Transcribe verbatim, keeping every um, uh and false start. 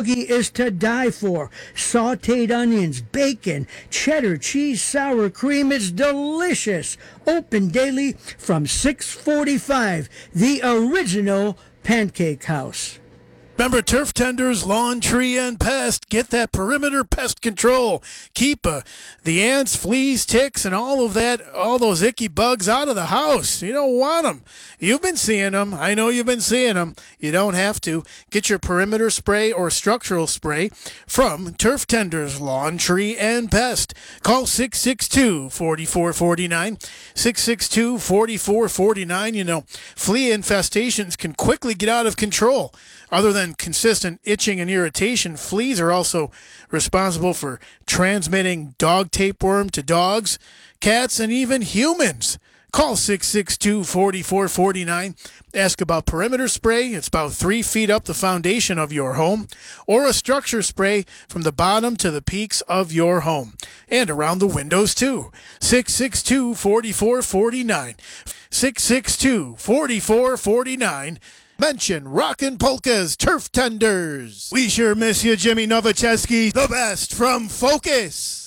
boogie is to die for. Sauteed onions, bacon, cheddar, cheese, sour cream. It's delicious. Open daily from six forty-five. The original Pancake House. Remember Turf Tenders, Lawn, Tree, and Pest. Get that perimeter pest control. Keep uh, the ants, fleas, ticks, and all of that, all those icky bugs out of the house. You don't want them. You've been seeing them. I know you've been seeing them. You don't have to. Get your perimeter spray or structural spray from Turf Tenders, Lawn, Tree, and Pest. Call six six two, four four four nine. six six two, four four four nine. You know, flea infestations can quickly get out of control. Other than consistent itching and irritation, fleas are also responsible for transmitting dog tapeworm to dogs, cats, and even humans. Call six six two, four four four nine. Ask about perimeter spray. It's about three feet up the foundation of your home. Or a structure spray from the bottom to the peaks of your home. And around the windows, too. six six two, four four four nine. six six two, four four four nine. Mention Rockin' Polka's Turf Tenders. We sure miss you, Jimmy Nowaczewski. The best from Focus.